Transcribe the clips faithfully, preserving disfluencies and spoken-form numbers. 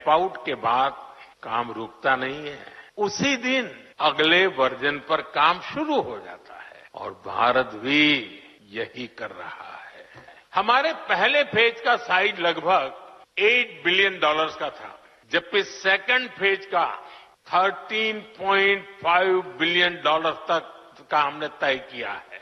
Out के बाद काम रुकता नहीं है, उसी दिन अगले वर्जन पर काम शुरू हो जाता है और भारत भी यही कर रहा है। हमारे पहले फेज का साइज लगभग आठ बिलियन डॉलर्स का था, जबकि सेकंड फेज का तेरह पॉइंट पाँच बिलियन डॉलर तक का हमने तय किया है।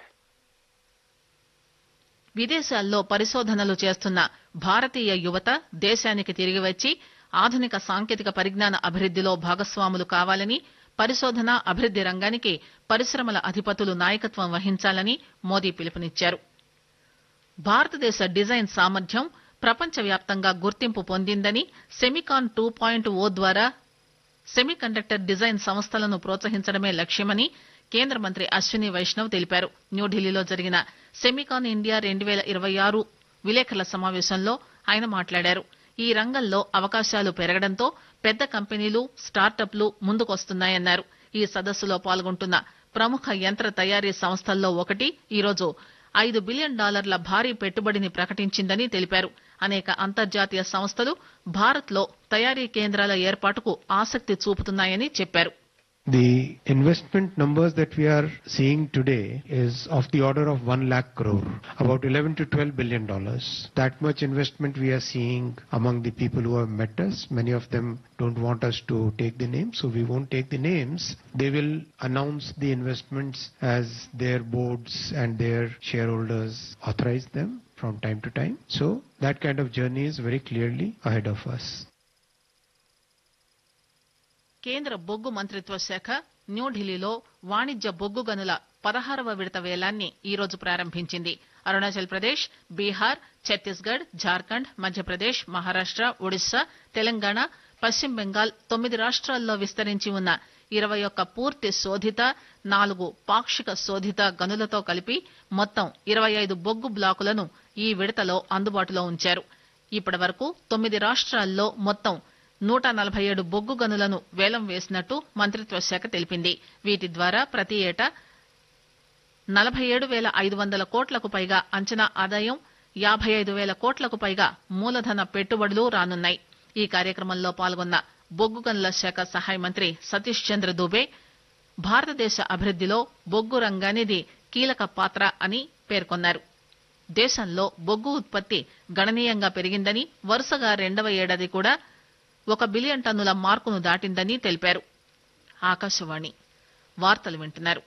విదేశాల్లో పరిశోధనలు చేస్తున్న భారతీయ యువత దేశానికి తిరిగి వచ్చి ఆధునిక సాంకేతిక పరిజ్ఞాన అభివృద్దిలో భాగస్వాములు కావాలని, పరిశోధన అభివృద్ది రంగానికి పరిశ్రమల అధిపతులు నాయకత్వం వహించాలని మోదీ పిలుపునిచ్చారు. భారతదేశ డిజైన్ సామర్థ్యం ప్రపంచవ్యాప్తంగా గుర్తింపు పొందిందని, సెమికాన్ టూ పాయింట్ ఓ ద్వారా సెమీకండక్టర్ డిజైన్ సంస్థలను ప్రోత్సహించడమే లక్ష్యమని కేంద్ర మంత్రి అశ్విని వైష్ణవ్ తెలిపారు. న్యూఢిల్లీలో జరిగిన సెమికాన్ ఇండియా రెండు వేల ఇరవై ఆరు విలేకరుల సమావేశంలో ఆయన మాట్లాడారు. ఈ రంగంలో అవకాశాలు పెరగడంతో పెద్ద కంపెనీలు, స్టార్టప్లు ముందుకొస్తున్నాయన్నారు. ఈ సదస్సులో పాల్గొంటున్న ప్రముఖ యంత్ర తయారీ సంస్థల్లో ఒకటి ఈరోజు ఐదు బిలియన్ డాలర్ల భారీ పెట్టుబడిని ప్రకటించిందని తెలిపారు. అనేక అంతర్జాతీయ సంస్థలు భారత్ లో తయారీ కేంద్రాల ఏర్పాటుకు ఆసక్తి చూపుతున్నాయని చెప్పారు. The investment numbers that we are seeing today is of the order of one lakh crore, about eleven to twelve billion dollars. That much investment we are seeing among the people who have met us. Many of them don't want us to take the names, so we won't take the names. They will announce the investments as their boards and their shareholders authorize them from time to time. So that kind of journey is very clearly ahead of us. కేంద్ర బొగ్గు మంత్రిత్వ శాఖ న్యూఢిల్లీలో వాణిజ్య బొగ్గు గనుల పదహారవ విడత వేలాన్ని ఈ రోజు ప్రారంభించింది. అరుణాచల్ ప్రదేశ్, బీహార్, ఛత్తీస్గఢ్, జార్ఖండ్, మధ్యప్రదేశ్, మహారాష్ట, ఒడిశా, తెలంగాణ, పశ్చిమ బెంగాల్ తొమ్మిది రాష్ట్రాల్లో విస్తరించి ఉన్న ఇరవై ఒక్క పూర్తి శోధిత, నాలుగు పాక్షిక శోధిత గనులతో కలిపి మొత్తం ఇరవై ఐదు బొగ్గు బ్లాకులను ఈ విడతలో అందుబాటులో ఉంచారు. ఇప్పటి వరకు తొమ్మిది రాష్ట్రాల్లో మొత్తం నూట నలభై ఏడు బొగ్గు గనులను వేలం వేసినట్టు మంత్రిత్వ శాఖ తెలిపింది. వీటి ద్వారా ప్రతి ఏటా నలభై ఏడు వేల ఐదు వందల కోట్లకు పైగా అంచనా ఆదాయం, యాభై ఐదు వేల కోట్లకు పైగా మూలధన పెట్టుబడులు రానున్నాయి. ఈ కార్యక్రమంలో పాల్గొన్న బొగ్గు గనుల శాఖ సహాయ మంత్రి సతీష్ చంద్ర దూబే భారతదేశ అభివృద్దిలో బొగ్గు రంగానిది కీలక పాత్ర అని పేర్కొన్నారు. దేశంలో బొగ్గు ఉత్పత్తి గణనీయంగా పెరిగిందని, వరుసగా రెండవ ఏడాది కూడా ఒక బిలియన్ టన్నుల మార్కును దాటిందని తెలిపారు. ఆకాశవాణి వార్తలు వింటున్నారు.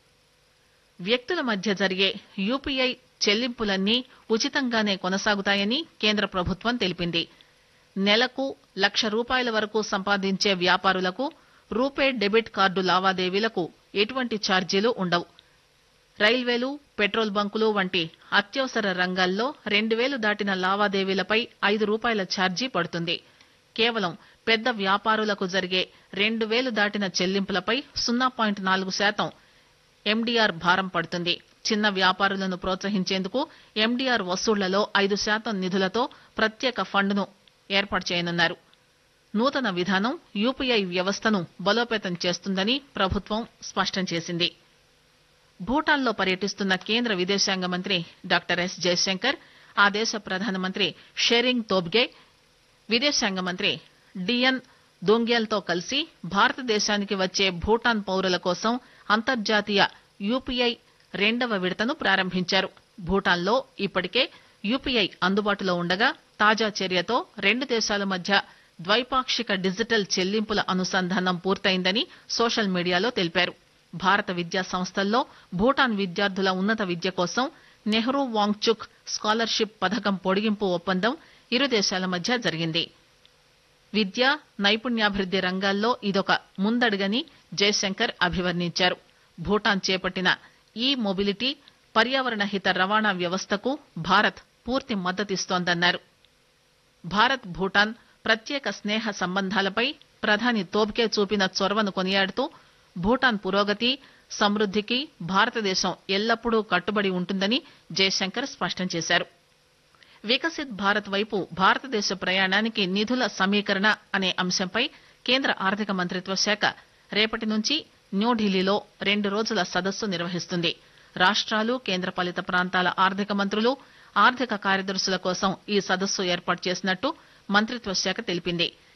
వ్యక్తుల మధ్య జరిగే యూపీఐ చెల్లింపులన్నీ ఉచితంగానే కొనసాగుతాయని కేంద్ర ప్రభుత్వం తెలిపింది. నెలకు లక్ష రూపాయల వరకు సంపాదించే వ్యాపారులకు రూపే డెబిట్ కార్డు లావాదేవీలకు ఎటువంటి ఛార్జీలు ఉండవు. రైల్వేలు, పెట్రోల్ బంకులు వంటి అత్యవసర రంగాల్లో రెండు వేలు దాటిన లావాదేవీలపై ఐదు రూపాయల ఛార్జీ పడుతుంది. కేవలం పెద్ద వ్యాపారులకు జరిగే రెండు వేలు దాటిన చెల్లింపులపై సున్నా పాయింట్ నాలుగు శాతం ఎండీఆర్ భారం పడుతుంది. చిన్న వ్యాపారులను ప్రోత్సహించేందుకు ఎండీఆర్ వసూళ్లలో ఐదు శాతం నిధులతో ప్రత్యేక ఫండ్ను ఏర్పాటు చేయనున్నారు. నూతన విధానం యూపీఐ వ్యవస్థను బలోపేతం చేస్తుందని ప్రభుత్వం స్పష్టం చేసింది. భూటాన్లో పర్యటిస్తున్న కేంద్ర విదేశాంగ మంత్రి డాక్టర్ ఎస్ జయశంకర్, ఆ దేశ ప్రధానమంత్రి షెరింగ్ తోబ్గే, విదేశాంగ మంత్రి డిఎన్ దోంగ్యాల్తో కలిసి భారతదేశానికి వచ్చే భూటాన్ పౌరుల కోసం అంతర్జాతీయ యూపీఐ రెండవ విడతను ప్రారంభించారు. భూటాన్లో ఇప్పటికే యూపీఐ అందుబాటులో ఉండగా తాజా చర్యతో రెండు దేశాల మధ్య ద్వైపాక్షిక డిజిటల్ చెల్లింపుల అనుసంధానం పూర్తయిందని సోషల్ మీడియాలో తెలిపారు. భారత విద్యా సంస్థల్లో భూటాన్ విద్యార్థుల ఉన్నత విద్య కోసం నెహ్రూ వాంగ్చుక్ స్కాలర్షిప్ పథకం పొడిగింపు ఒప్పందం ఇరు దేశాల మధ్య జరిగింది. విద్య, నైపుణ్యాభివృద్ది రంగాల్లో ఇదొక ముందడుగని జయశంకర్ అభివర్ణించారు. భూటాన్ చేపట్టిన ఈ మొబిలిటీ, పర్యావరణ హిత రవాణా వ్యవస్థకు భారత్ పూర్తి మద్దతిస్తోందన్నారు. భారత్ భూటాన్ ప్రత్యేక స్నేహ సంబంధాలపై ప్రధాని తోబ్గే చూపిన చొరవను కొనియాడుతూ భూటాన్ పురోగతి, సమృద్దికి భారతదేశం ఎల్లప్పుడూ కట్టుబడి ఉంటుందని జయశంకర్ స్పష్టం చేశారు. వికసిత్ భారత్ వైపు భారతదేశ ప్రయాణానికి నిధుల సమీకరణ అనే అంశంపై కేంద్ర ఆర్థిక మంత్రిత్వ శాఖ రేపటి నుంచి న్యూఢిల్లీలో రెండు రోజుల సదస్సు నిర్వహిస్తుంది. రాష్ట్రాలు, కేంద్రపాలిత ప్రాంతాల ఆర్థిక మంత్రులు, ఆర్థిక కార్యదర్శుల కోసం ఈ సదస్సు ఏర్పాటు చేసినట్టు మంత్రిత్వ శాఖ తెలిపింది.